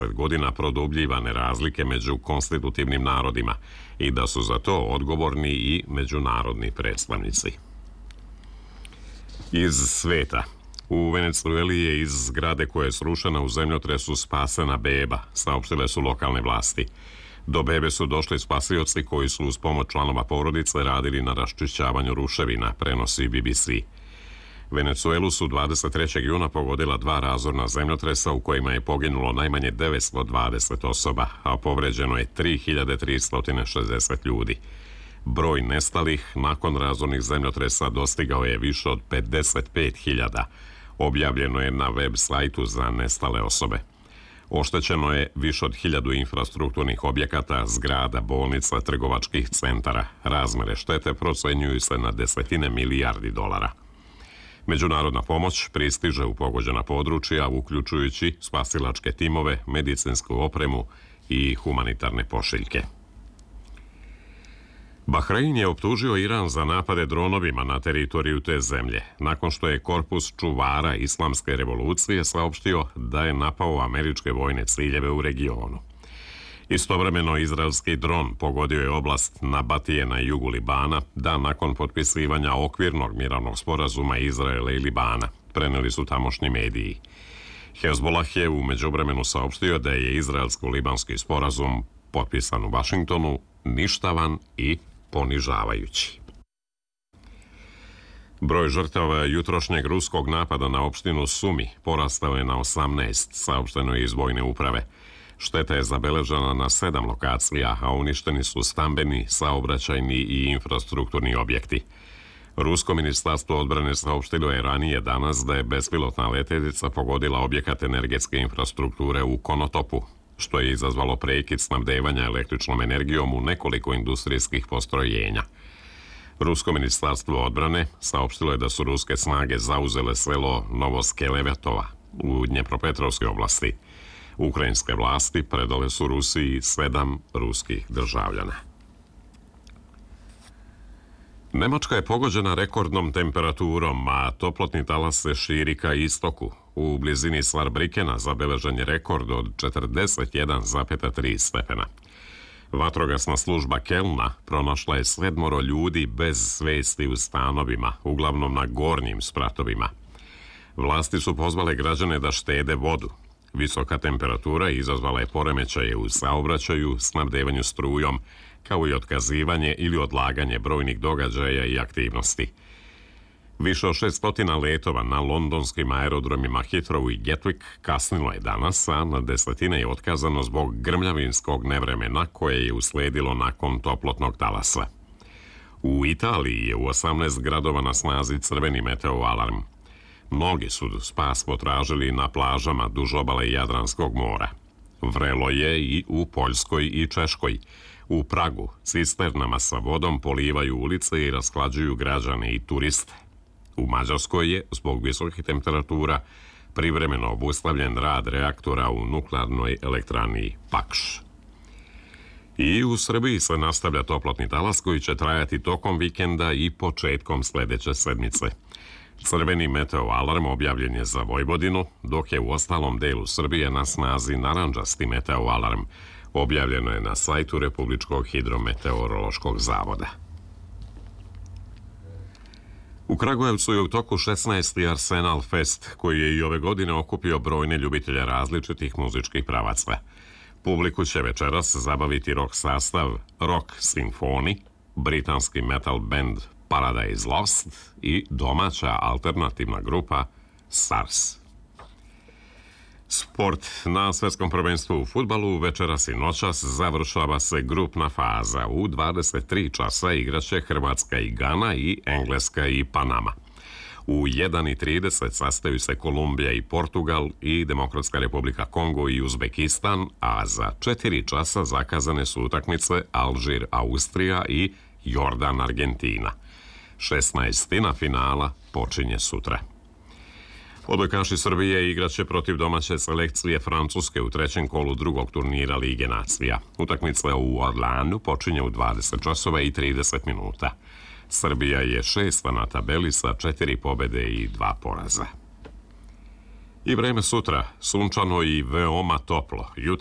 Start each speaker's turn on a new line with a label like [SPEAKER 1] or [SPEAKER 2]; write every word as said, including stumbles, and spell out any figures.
[SPEAKER 1] godina produbljivane razlike među konstitutivnim narodima i da su za to odgovorni i međunarodni predstavnici. Iz sveta. U Venecueli je iz zgrade koja je srušena u zemljotresu spasena beba, saopštile su lokalne vlasti. Do bebe su došli spasioci koji su uz pomoć članova porodice radili na raščišćavanju ruševina, prenosi B B C. Venecuelu su dvadeset trećeg juna pogodila dva razorna zemljotresa u kojima je poginulo najmanje devetsto dvadeset osoba, a povređeno je tri hiljade tristo šezdeset ljudi. Broj nestalih nakon razornih zemljotresa dostigao je više od pedeset pet hiljada. Objavljeno je na web sajtu za nestale osobe. Oštećeno je više od hiljadu infrastrukturnih objekata, zgrada, bolnica, trgovačkih centara. Razmere štete procenjuju se na desetine milijardi dolara. Međunarodna pomoć pristiže u pogođena područja, uključujući spasilačke timove, medicinsku opremu i humanitarne pošiljke. Bahrein je optužio Iran za napade dronovima na teritoriju te zemlje, nakon što je korpus čuvara islamske revolucije saopštio da je napao američke vojne ciljeve u regionu. Istovremeno izraelski dron pogodio je oblast Nabatije na jugu Libana, dan nakon potpisivanja okvirnog mirovnog sporazuma Izraela i Libana, preneli su tamošnji mediji. Hezbollah je u međuvremenu saopštio da je izraelsko-libanski sporazum potpisan u Vašingtonu ništavan i ponižavajući. Broj žrtava jutrošnjeg ruskog napada na opštinu Sumi porastao je na osamnaest, saopšteno je iz vojne uprave. Šteta je zabeležena na sedam lokacija, a uništeni su stambeni, saobraćajni i infrastrukturni objekti. Rusko ministarstvo odbrane saopštilo je ranije danas da je bespilotna letelica pogodila objekat energetske infrastrukture u Konotopu, što je izazvalo prekid snabdevanja električnom energijom u nekoliko industrijskih postrojenja. Rusko ministarstvo odbrane saopštilo je da su ruske snage zauzele selo Novoskelevetova u Dnjepropetrovskoj oblasti. Ukrajinske vlasti predale su Rusiji sedam ruskih državljana. Nemačka je pogođena rekordnom temperaturom, a toplotni talas se širi ka istoku. U blizini Svarbrikena zabeležen je rekord od četrdeset jedan zarez tri stepena. Vatrogasna služba Kelna pronašla je sedmoro ljudi bez svesti u stanovima, uglavnom na gornjim spratovima. Vlasti su pozvale građane da štede vodu. Visoka temperatura izazvala je poremećaje u saobraćaju, snabdevanju strujom, kao i otkazivanje ili odlaganje brojnih događaja i aktivnosti. Više od šeststotina letova na londonskim aerodromima Heathrow i Gatwick kasnilo je danas, a na desetine je otkazano zbog grmljavinskog nevremena koje je usledilo nakon toplotnog talasa. U Italiji je u osamnaest gradova na snazi crveni meteo alarm. Mnogi su spas potražili na plažama duž obale Jadranskog mora. Vrelo je i u Poljskoj i Češkoj. U Pragu cisternama sa vodom polivaju ulice i rasklađuju građane i turiste. U Mađarskoj je, zbog visokih temperatura, privremeno obustavljen rad reaktora u nuklearnoj elektrani Pakš. I u Srbiji se nastavlja toplotni talas koji će trajati tokom vikenda i početkom sledeće sedmice. Crveni meteo alarm objavljen je za Vojvodinu, dok je u ostalom delu Srbije na snazi narandžasti meteo alarm. Objavljeno je na sajtu Republičkog hidrometeorološkog zavoda. U Kragujevcu je u toku šesnaesti Arsenal Fest, koji je i ove godine okupio brojne ljubitelje različitih muzičkih pravaca. Publiku će večeras zabaviti rock sastav Rock Symphony, britanski metal band Paradise Lost i domaća alternativna grupa Stars. Sport. Na svetskom prvenstvu u fudbalu večeras i noćas završava se grupna faza. U dvadeset tri časa igraće Hrvatska i Gana i Engleska i Panama. U jedan i trideset sastaju se Kolumbija i Portugal i Demokratska republika Kongo i Uzbekistan, a za četiri časa zakazane su utakmice Alžir, Austrija i Jordan, Argentina. šesnaestina finala počinje sutra. Odbojkaši Srbije igraće protiv domaće selekcije Francuske u trećem kolu drugog turnira Lige nacija. Utakmica u Orlanu počinje u dvadeset časova i trideset minuta. Srbija je šesta na tabeli sa četiri pobede i dva poraza. I vreme sutra, sunčano i veoma toplo.